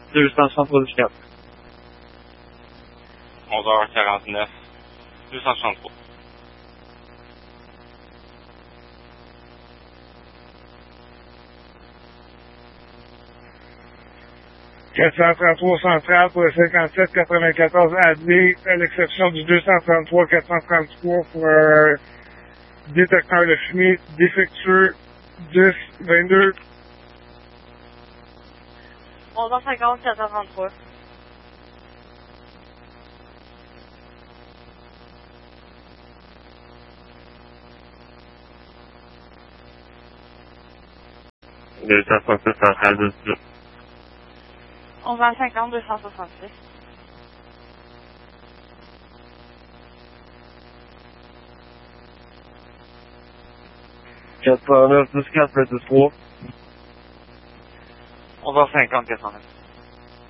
264. 11h49. 263. « 433 central pour le 57-94 AD, à l'exception du 233-433 pour détecteur de fumée défectueux 10-22. 11h50, 433. Delta 66 central 12. 11h50, 266. 409 10 4 23. 11h50, 409.